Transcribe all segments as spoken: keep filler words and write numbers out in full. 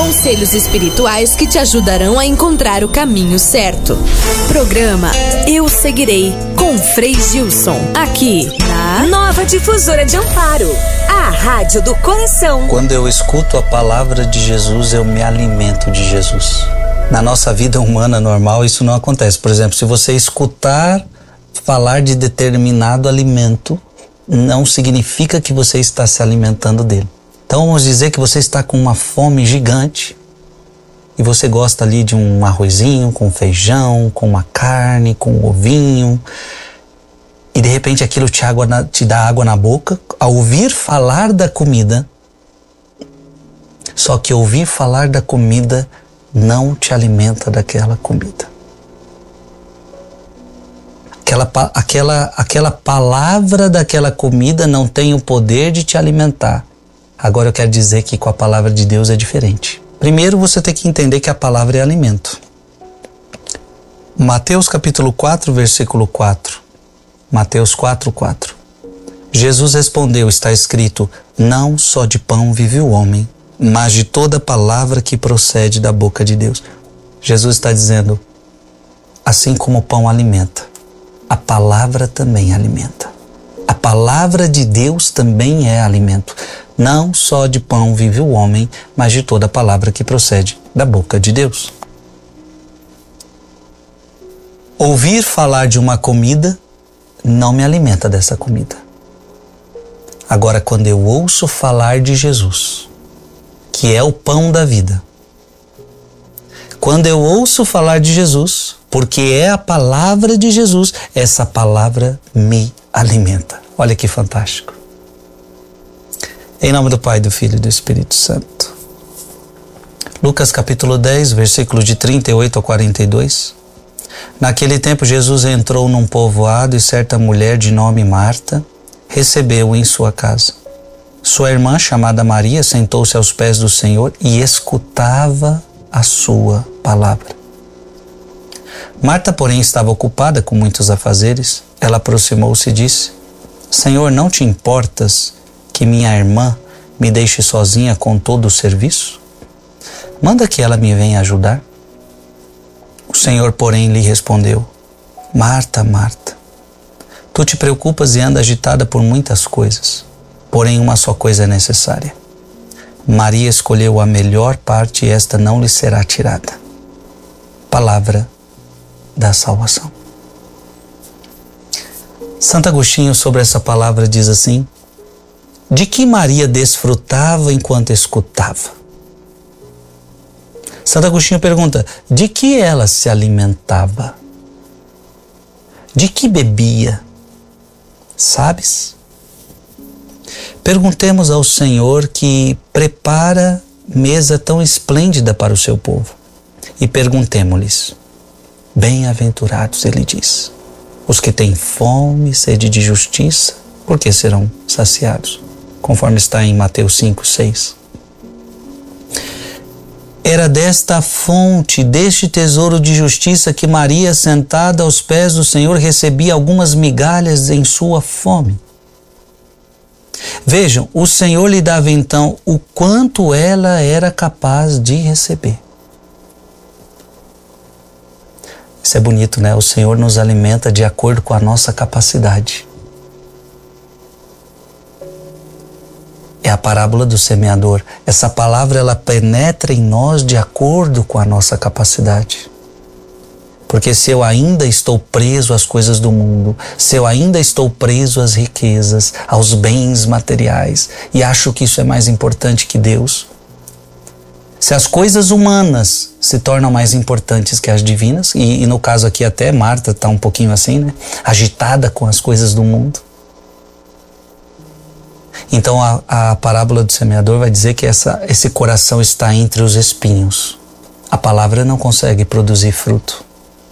Conselhos espirituais que te ajudarão a encontrar o caminho certo. Programa Eu Seguirei, com Frei Gilson. Aqui na Nova Difusora de Amparo, a rádio do coração. Quando eu escuto a palavra de Jesus, eu me alimento de Jesus. Na nossa vida humana normal, isso não acontece. Por exemplo, se você escutar falar de determinado alimento, não significa que você está se alimentando dele. Então vamos dizer que você está com uma fome gigante e você gosta ali de um arrozinho com feijão, com uma carne, com um ovinho, e de repente aquilo te, água na, te dá água na boca ao ouvir falar da comida. Só que ouvir falar da comida não te alimenta daquela comida. Aquela, aquela, aquela palavra daquela comida não tem o poder de te alimentar. Agora eu quero dizer que com a palavra de Deus é diferente. Primeiro você tem que entender que a palavra é alimento. Mateus capítulo quatro, versículo quatro. Mateus quatro, quatro. Jesus respondeu, está escrito, não só de pão vive o homem, mas de toda palavra que procede da boca de Deus. Jesus está dizendo, assim como o pão alimenta, a palavra também alimenta. A palavra de Deus também é alimento. Não só de pão vive o homem, mas de toda palavra que procede da boca de Deus. Ouvir falar de uma comida não me alimenta dessa comida. Agora, quando eu ouço falar de Jesus, que é o pão da vida, quando eu ouço falar de Jesus, porque é a palavra de Jesus, essa palavra me alimenta. Olha que fantástico. Em nome do Pai, do Filho e do Espírito Santo. Lucas capítulo dez, versículo de trinta e oito a quarenta e dois. Naquele tempo Jesus entrou num povoado e certa mulher de nome Marta recebeu-o em sua casa. Sua irmã, chamada Maria, sentou-se aos pés do Senhor e escutava a sua palavra. Marta, porém, estava ocupada com muitos afazeres. Ela aproximou-se e disse, Senhor, não te importas que minha irmã me deixe sozinha com todo o serviço? Manda que ela me venha ajudar. O Senhor, porém, lhe respondeu, Marta, Marta, tu te preocupas e andas agitada por muitas coisas, porém uma só coisa é necessária. Maria escolheu a melhor parte e esta não lhe será tirada. Palavra da salvação. Santo Agostinho, sobre essa palavra, diz assim, de que Maria desfrutava enquanto escutava? Santo Agostinho pergunta, de que ela se alimentava? De que bebia? Sabes? Perguntemos ao Senhor que prepara mesa tão esplêndida para o seu povo. E perguntemo-lhes, bem-aventurados, ele diz, os que têm fome e sede de justiça, porque serão saciados, conforme está em Mateus cinco, seis. Era desta fonte, deste tesouro de justiça que Maria, sentada aos pés do Senhor, recebia algumas migalhas em sua fome. Vejam, o Senhor lhe dava então o quanto ela era capaz de receber. Isso é bonito, né? O Senhor nos alimenta de acordo com a nossa capacidade. É a parábola do semeador. Essa palavra, ela penetra em nós de acordo com a nossa capacidade. Porque se eu ainda estou preso às coisas do mundo, se eu ainda estou preso às riquezas, aos bens materiais, e acho que isso é mais importante que Deus, se as coisas humanas se tornam mais importantes que as divinas, e, e no caso aqui até Marta está um pouquinho assim, né? Agitada com as coisas do mundo. Então a, a parábola do semeador vai dizer que essa, esse coração está entre os espinhos. A palavra não consegue produzir fruto.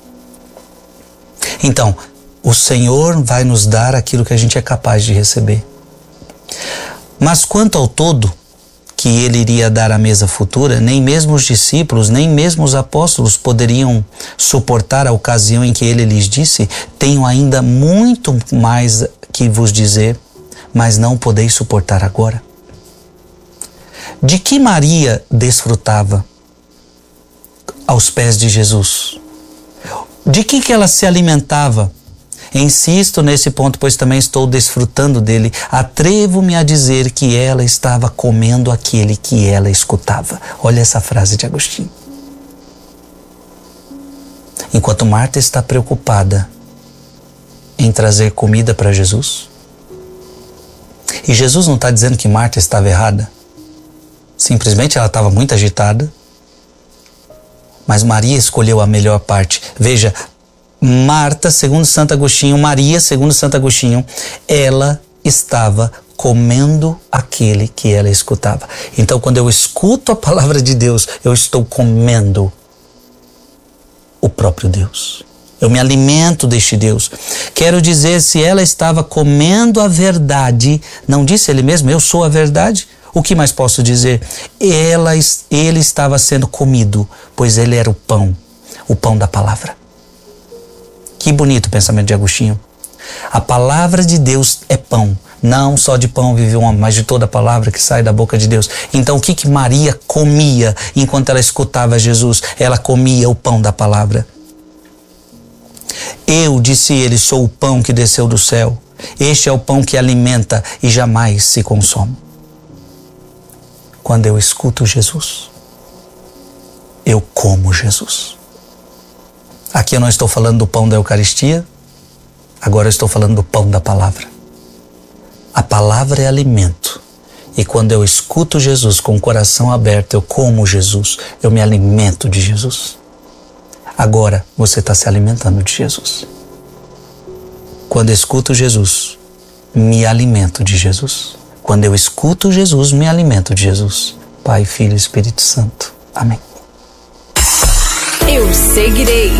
Então, o Senhor vai nos dar aquilo que a gente é capaz de receber. Mas quanto ao todo que Ele iria dar à mesa futura, nem mesmo os discípulos, nem mesmo os apóstolos poderiam suportar a ocasião em que Ele lhes disse, tenho ainda muito mais que vos dizer, mas não podeis suportar agora. De que Maria desfrutava? aos pés de Jesus. De que que ela se alimentava? Insisto nesse ponto, pois também estou desfrutando dele. Atrevo-me a dizer que ela estava comendo aquele que ela escutava. Olha essa frase de Agostinho. Enquanto Marta está preocupada em trazer comida para Jesus, e Jesus não está dizendo que Marta estava errada, simplesmente ela estava muito agitada, mas Maria escolheu a melhor parte. Veja, Marta, segundo Santo Agostinho, Maria, segundo Santo Agostinho, ela estava comendo aquele que ela escutava. Então, quando eu escuto a palavra de Deus, eu estou comendo o próprio Deus. Eu me alimento deste Deus. Quero dizer, se ela estava comendo a verdade, não disse ele mesmo, eu sou a verdade? O que mais posso dizer? Ela, ele estava sendo comido, pois ele era o pão, o pão da palavra. Que bonito o pensamento de Agostinho. A palavra de Deus é pão. Não só de pão vive o homem, mas de toda a palavra que sai da boca de Deus. Então o que que Maria comia enquanto ela escutava Jesus? Ela comia o pão da palavra. Eu, disse ele, sou o pão que desceu do céu. Este é o pão que alimenta e jamais se consome. Quando eu escuto Jesus, eu como Jesus. Aqui eu não estou falando do pão da Eucaristia, agora eu estou falando do pão da palavra. A palavra é alimento. E quando eu escuto Jesus com o coração aberto, eu como Jesus, eu me alimento de Jesus. Agora você está se alimentando de Jesus. Quando eu escuto Jesus, me alimento de Jesus. Quando eu escuto Jesus, me alimento de Jesus. Pai, Filho e Espírito Santo. Amém. Eu seguirei.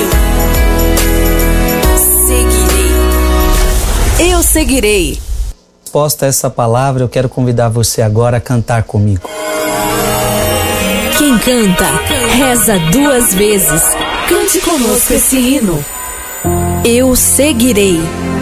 Eu seguirei. Eu seguirei. Resposta a essa palavra, eu quero convidar você agora a cantar comigo. Quem canta, reza duas vezes. Cante conosco esse hino. Eu seguirei.